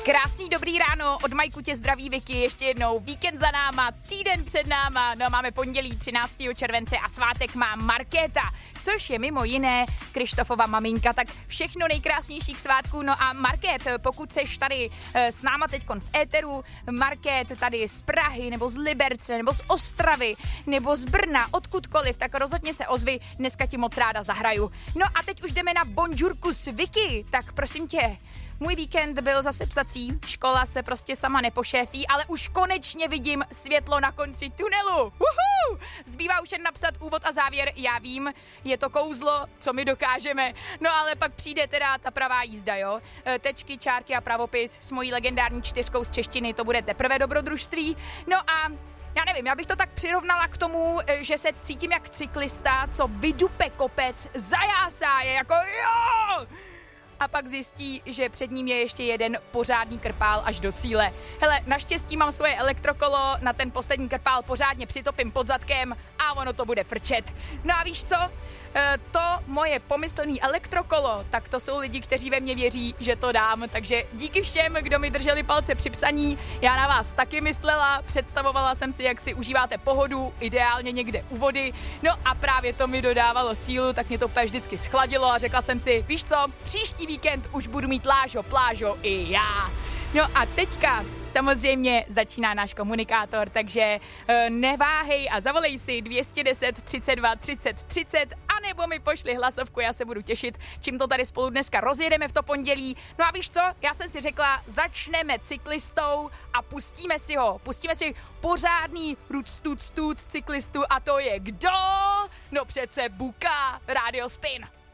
Krásný dobrý ráno, od Majku tě zdraví Vicky, ještě jednou víkend za náma, týden před náma, no máme pondělí 13. července a svátek má Markéta, což je mimo jiné Krištofova maminka, tak všechno nejkrásnější k svátku. No a Markét, pokud seš tady s náma teďkon v éteru, Markét tady z Prahy, nebo z Liberce, nebo z Ostravy, nebo z Brna, odkudkoliv, tak rozhodně se ozvi, dneska ti moc ráda zahraju. No a teď už jdeme na bonžurku s Vicky, tak prosím tě, můj víkend byl zase psací, škola se prostě sama nepošéfí, ale už konečně vidím světlo na konci tunelu. Uhu! Zbývá už jen napsat úvod a závěr, já vím, je to kouzlo, co my dokážeme. No ale pak přijde teda ta pravá jízda, jo. Tečky, čárky a pravopis s mojí legendární 4 z češtiny, to bude teprve dobrodružství. No a já nevím, já bych to tak přirovnala k tomu, že se cítím jak cyklista, co vydupe kopec, zajásá je jako jo! A pak zjistí, že před ním je ještě jeden pořádný krpál až do cíle. Hele, naštěstí mám svoje elektrokolo, na ten poslední krpál pořádně přitopím pod zadkem a ono to bude frčet. No a víš co? To moje pomyslný elektrokolo, tak to jsou lidi, kteří ve mě věří, že to dám. Takže díky všem, kdo mi drželi palce při psaní, já na vás taky myslela, představovala jsem si, jak si užíváte pohodu, ideálně někde u vody. No a právě to mi dodávalo sílu, tak mě to úplně vždycky schladilo a řekla jsem si, víš co, příští víkend už budu mít plážo i já. No a teďka samozřejmě začíná náš komunikátor, takže neváhej a zavolej si 210 32 30 30 anebo mi pošli hlasovku, já se budu těšit, čím to tady spolu dneska rozjedeme v to pondělí. No a víš co, já jsem si řekla, začneme cyklistou a pustíme si pořádný ruc cyklistu a to je kdo? No přece Buka, Radio Spin.